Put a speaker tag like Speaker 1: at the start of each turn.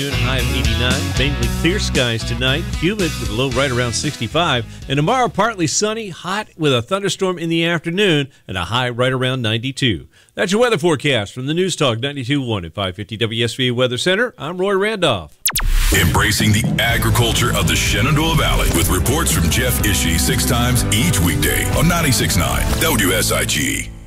Speaker 1: High of 89, mainly clear skies tonight, humid with a low right around 65, and tomorrow partly sunny, hot with a thunderstorm in the afternoon and a high right around 92. That's your weather forecast from the News Talk 92.1 at 550 WSVA Weather Center. I'm Roy Randolph.
Speaker 2: Embracing the agriculture of the Shenandoah Valley with reports from Jeff Ishii 6 times each weekday on 96.9 WSIG.